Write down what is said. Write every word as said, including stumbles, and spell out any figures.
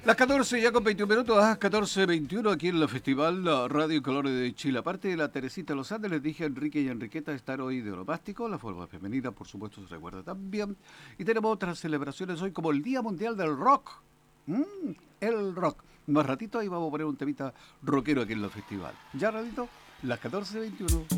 Las catorce ya con veintiún minutos, a catorce veintiuno aquí en la Festival la Radio Colores de Chile. Aparte de la Teresita Los Andes, les dije a Enrique y a Enriqueta estar hoy de onomástico, la forma femenina, por supuesto, se recuerda también. Y tenemos otras celebraciones hoy, como el Día Mundial del Rock. Mm, el rock. Más ratito ahí vamos a poner un temita rockero aquí en la Festival. Ya ratito, las catorce veintiuno.